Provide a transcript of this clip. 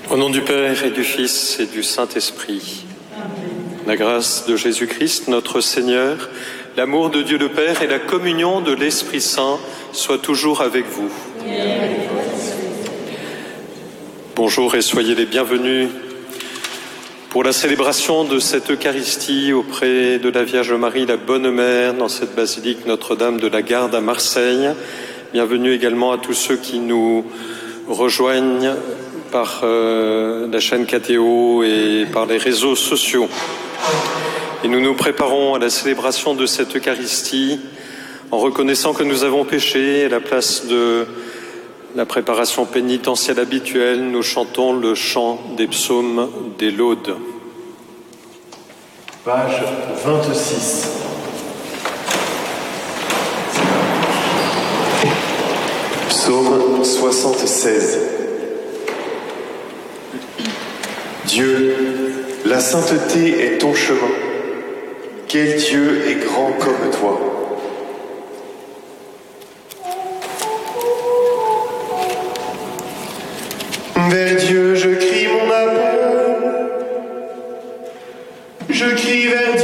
Au nom du Père et du Fils et du Saint-Esprit, la grâce de Jésus-Christ, notre Seigneur, l'amour de Dieu le Père et la communion de l'Esprit Saint soient toujours avec vous. Bonjour et soyez les bienvenus pour la célébration de cette Eucharistie auprès de la Vierge Marie, la Bonne Mère, dans cette basilique Notre-Dame de la Garde à Marseille. Bienvenue également à tous ceux qui nous rejoignent par la chaîne KTO et par les réseaux sociaux. Et nous nous préparons à la célébration de cette Eucharistie en reconnaissant que nous avons péché. À la place de la préparation pénitentielle habituelle, nous chantons le chant des psaumes des laudes. Page 26. Psaume 76. Dieu, la sainteté est ton chemin. Quel Dieu est grand comme toi? Vers Dieu je crie mon appel. Je crie vers Dieu.